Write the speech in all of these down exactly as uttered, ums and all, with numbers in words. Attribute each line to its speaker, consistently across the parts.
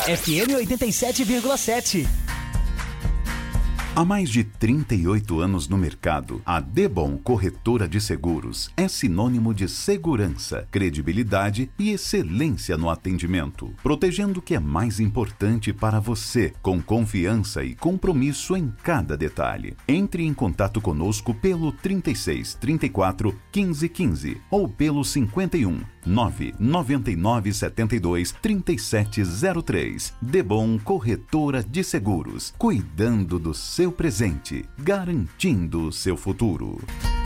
Speaker 1: F M oitenta e sete vírgula sete.
Speaker 2: Há mais de trinta e oito anos no mercado, a Debon Corretora de Seguros é sinônimo de segurança, credibilidade e excelência no atendimento, protegendo o que é mais importante para você, com confiança e compromisso em cada detalhe. Entre em contato conosco pelo trinta e seis, trinta e quatro, quinze, quinze ou pelo cinquenta e um, nove nove nove sete dois, três sete zero três. Debon Corretora de Seguros, cuidando do seu presente, garantindo o seu futuro.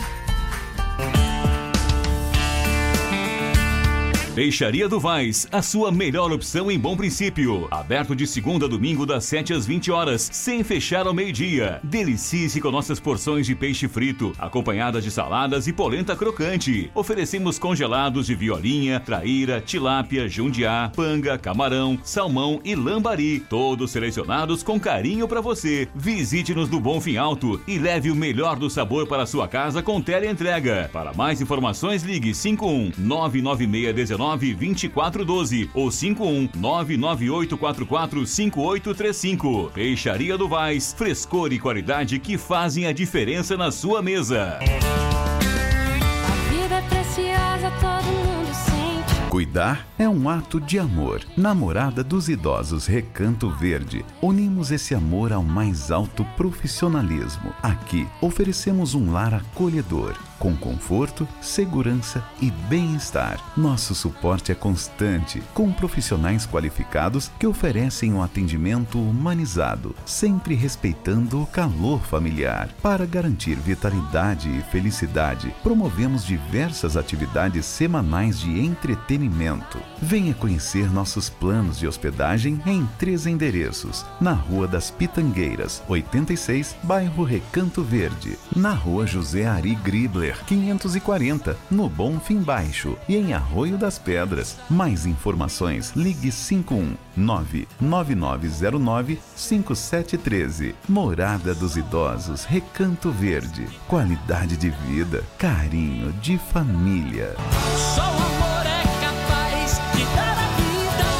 Speaker 3: Peixaria do Vaz, a sua melhor opção em Bom Princípio. Aberto de segunda a domingo das sete às vinte horas, sem fechar ao meio-dia. Delicie-se com nossas porções de peixe frito, acompanhadas de saladas e polenta crocante. Oferecemos congelados de violinha, traíra, tilápia, jundiá, panga, camarão, salmão e lambari, todos selecionados com carinho para você. Visite-nos no Bonfim Alto e leve o melhor do sabor para sua casa com teleentrega. Para mais informações, ligue cinco um nove nove seis um nove vinte e quatro doze ou cinco um nove nove oito quatro quatro cinco oito três cinco. Peixaria do Vaz, frescor e qualidade que fazem a diferença na sua mesa.
Speaker 4: A vida é preciosa, todo mundo sente.
Speaker 2: Cuidar é um ato de amor. Namorada dos Idosos Recanto Verde. Unimos esse amor ao mais alto profissionalismo. Aqui oferecemos um lar acolhedor, com conforto, segurança e bem-estar. Nosso suporte é constante, com profissionais qualificados que oferecem um atendimento humanizado, sempre respeitando o calor familiar. Para garantir vitalidade e felicidade, promovemos diversas atividades semanais de entretenimento. Venha conhecer nossos planos de hospedagem em três endereços: na Rua das Pitangueiras, oitenta e seis, bairro Recanto Verde; na Rua José Ari Gribler, quinhentos e quarenta, no Bonfim Baixo, e em Arroio das Pedras. Mais informações, ligue cinco um nove nove nove zero nove cinco sete um três. Morada dos Idosos Recanto Verde. Qualidade de vida, carinho de família.
Speaker 5: Só o amor é capaz de dar a vida.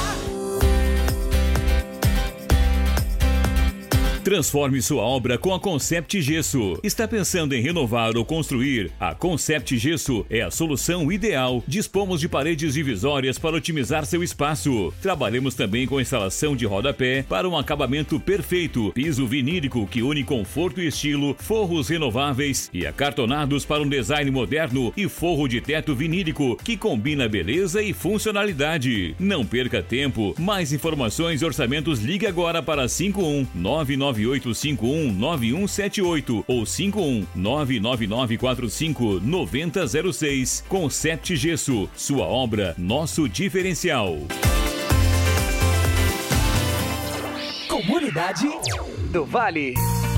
Speaker 3: Transforme sua obra com a Concept Gesso. Está pensando em renovar ou construir? A Concept Gesso é a solução ideal. Dispomos de paredes divisórias para otimizar seu espaço. Trabalhamos também com instalação de rodapé para um acabamento perfeito, piso vinílico que une conforto e estilo, forros renováveis e acartonados para um design moderno e forro de teto vinílico que combina beleza e funcionalidade. Não perca tempo. Mais informações e orçamentos, ligue agora para cinco um nove nove oito cinco um nove um sete oito ou cinco um nove nove nove quatro cinco nove zero zero seis. Concept Gesso, sua obra, nosso diferencial.
Speaker 1: Comunidade do Vale.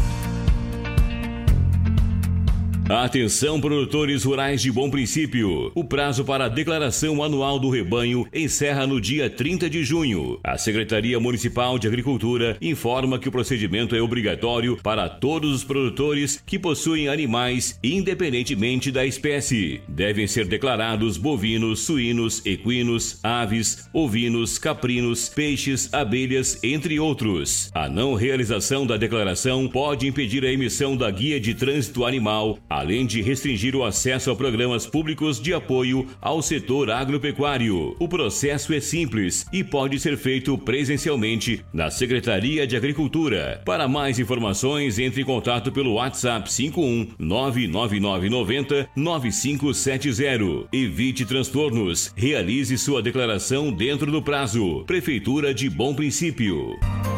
Speaker 3: Atenção, produtores rurais de Bom Princípio. O prazo para a declaração anual do rebanho encerra no dia trinta de junho. A Secretaria Municipal de Agricultura informa que o procedimento é obrigatório para todos os produtores que possuem animais, independentemente da espécie. Devem ser declarados bovinos, suínos, equinos, aves, ovinos, caprinos, peixes, abelhas, entre outros. A não realização da declaração pode impedir a emissão da Guia de Trânsito Animal, além de restringir o acesso a programas públicos de apoio ao setor agropecuário. O processo é simples e pode ser feito presencialmente na Secretaria de Agricultura. Para mais informações, entre em contato pelo WhatsApp cinco um nove nove nove nove zero nove cinco sete zero. Evite transtornos. Realize sua declaração dentro do prazo. Prefeitura de Bom Princípio.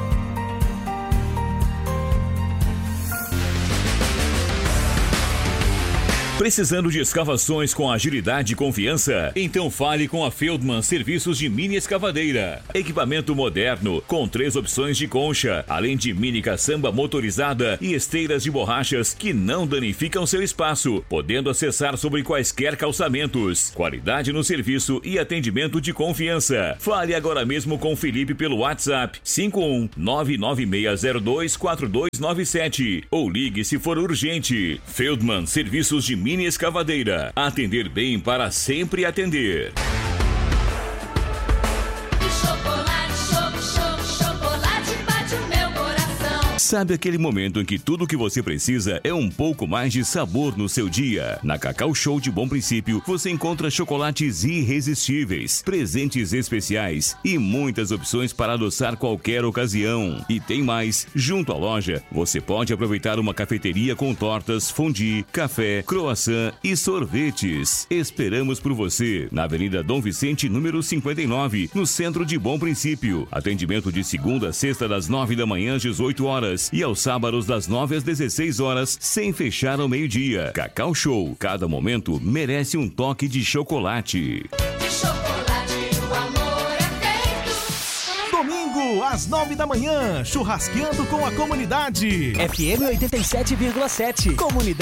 Speaker 3: Precisando de escavações com agilidade e confiança? Então fale com a Feldman Serviços de Mini Escavadeira. Equipamento moderno, com três opções de concha, além de mini caçamba motorizada e esteiras de borrachas que não danificam seu espaço, podendo acessar sobre quaisquer calçamentos. Qualidade no serviço e atendimento de confiança. Fale agora mesmo com o Felipe pelo WhatsApp cinco um nove nove seis zero dois quatro dois nove sete ou ligue se for urgente. Feldman Serviços de Mini Escavadeira. Atender bem para sempre atender.
Speaker 5: Chocolate, choco, choco,
Speaker 3: Sabe aquele momento em que tudo o que você precisa é um pouco mais de sabor no seu dia? Na Cacau Show de Bom Princípio, você encontra chocolates irresistíveis, presentes especiais e muitas opções para adoçar qualquer ocasião. E tem mais, junto à loja, você pode aproveitar uma cafeteria com tortas, fondue, café, croissant e sorvetes. Esperamos por você na Avenida Dom Vicente, número cinquenta e nove, no centro de Bom Princípio. Atendimento de segunda a sexta das nove da manhã às dezoito horas e aos sábados das nove às dezesseis horas, sem fechar ao meio-dia. Cacau Show, cada momento merece um toque de chocolate.
Speaker 5: De chocolate o amor é feito.
Speaker 6: Domingo, às nove da manhã, churrasqueando com a comunidade.
Speaker 1: F M oitenta e sete vírgula sete. Comunidade.